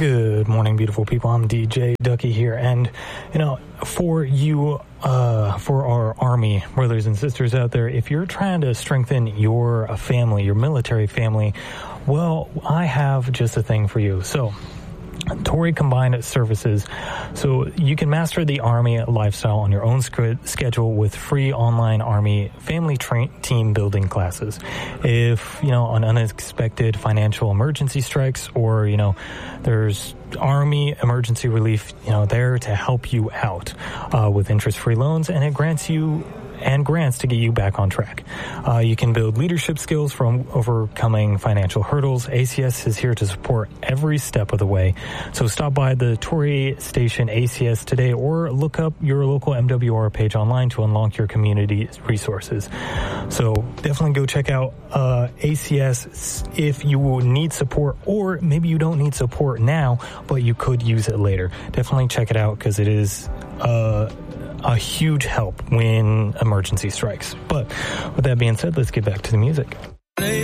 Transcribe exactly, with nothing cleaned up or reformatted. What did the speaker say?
Good morning, beautiful people. I'm D J Ducky here, and you know, for you, uh, for our Army brothers and sisters out there, if you're trying to strengthen your uh, family, your military family, well, I have just a thing for you. So, Torii Combined Services. So you can master the Army lifestyle on your own sc- schedule with free online Army family tra- team building classes. If, you know, an unexpected financial emergency strikes, or, you know, there's Army emergency relief, you know, there to help you out uh, with interest-free loans, and it grants you and grants to get you back on track. Uh, you can build leadership skills from overcoming financial hurdles. A C S is here to support every step of the way. So stop by the Torii Station A C S today, or look up your local M W R page online to unlock your community resources. So definitely go check out uh, A C S if you need support, or maybe you don't need support now, but you could use it later. Definitely check it out, because it is uh, a huge help when emergency strikes. But with that being said, let's get back to the music.